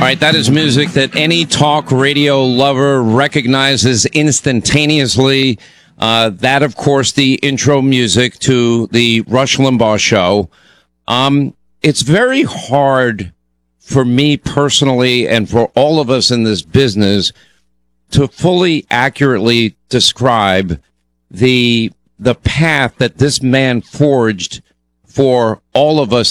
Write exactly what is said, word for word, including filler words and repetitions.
right, that is music that any talk radio lover recognizes instantaneously. Uh, that, of course, the intro music to the Rush Limbaugh show. Um, it's very hard for me personally and for all of us in this business to fully accurately describe the the path that this man forged for all of us